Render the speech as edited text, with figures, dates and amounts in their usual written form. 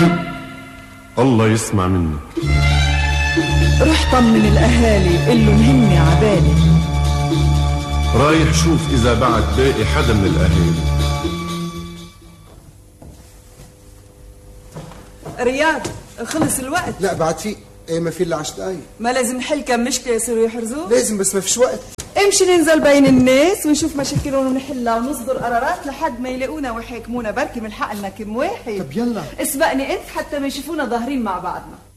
الله يسمع مني. روح طمن الاهالي قلن هني عبالي. رايح شوف اذا بعد باقي حدا من الاهالي. رياض خلص الوقت. لا بعد في ايه، ما في الا 10 دقايق. ما لازم نحل كم مشكله يصيروا يحرزوا. لازم بس ما فيش وقت. امشي ننزل بين الناس ونشوف مشاكلهم ونحلها ونصدر قرارات لحد ما يلاقونا ويحاكمونا. بركي من حقنا كم واحد. طب يلا اسبقني انت حتى ما يشوفونا ظاهرين مع بعضنا.